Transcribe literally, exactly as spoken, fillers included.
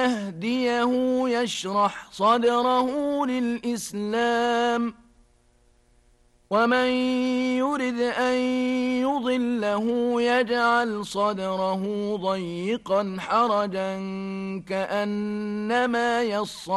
يهديه يشرح صدره للإسلام ومن يرد أن يضله يجعل صدره ضيقا حرجا كأنما يصعد